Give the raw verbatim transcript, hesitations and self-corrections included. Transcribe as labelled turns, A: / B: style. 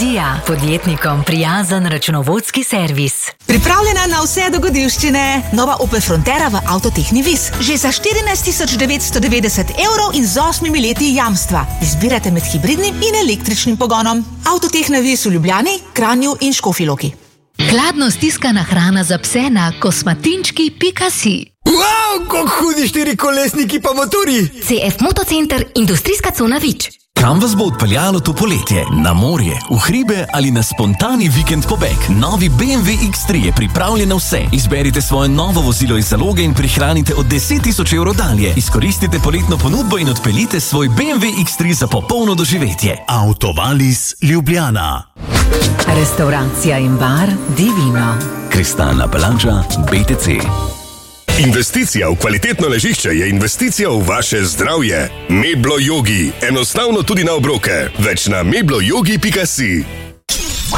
A: Vizija, podjetnikom prijazen računovodski servis.
B: Pripravljena na vse dogodivščine. Nova Opel Frontera v Avtotehni Viz. Že za štirinajst tisoč devetsto devetdeset evrov in z osmimi leti jamstva. Izbirate med hibridnim in električnim pogonom. Avtotehna Viz v Ljubljani, Kranju in Škofji Loki.
A: Hladno stiskana hrana za pse na kosmatinčki pika si.
C: Wow, kako hudi štirikolesniki pa motori!
A: C F Motocenter, industrijska cona Vič.
D: Kam vas bo odpeljalo to poletje? Na morje, v hribe ali na spontani vikend pobeg? Novi B M W X tri je pripravljen na vse. Izberite svoje novo vozilo iz zaloge in prihranite od deset tisoč evrov dalje. Izkoristite poletno ponudbo in odpeljite svoj B M W X tri za popolno doživetje.
E: Autovalis Ljubljana.
A: Restauracija in bar Divino.
D: Kristalna palača B T C.
F: Investicija v kvalitetno ležišče je investicija v vaše zdravje. Meblo Yogi. Enostavno tudi na obroke. Več na meblo yogi pika si.